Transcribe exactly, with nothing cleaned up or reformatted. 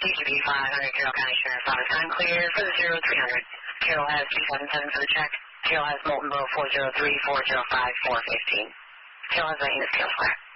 G B five hundred, Carroll County Sheriff's Office. I'm clear for the zero three hundred. Carroll has two seven seven for the check. Carroll has Molten Bow four zero three four zero five four fifteen. Carroll has Lane is Carroll Square.